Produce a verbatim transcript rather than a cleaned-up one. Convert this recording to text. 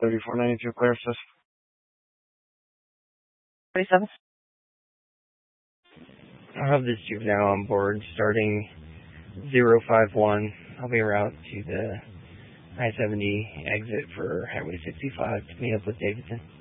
thirty-four ninety-two, clear assist. twenty-seven. I'll have this juvenile on board starting zero five one. I'll be en route to the I seventy exit for Highway sixty-five to meet up with Davidson.